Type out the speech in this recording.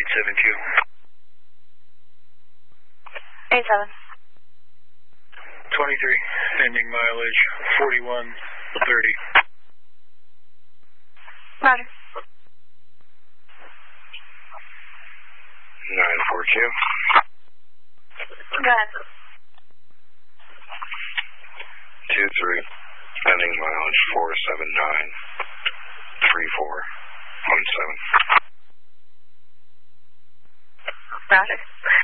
87Q. 87. 23, ending mileage 4130. Roger. 94Q. Go ahead. 23, ending mileage 4793417. Roger.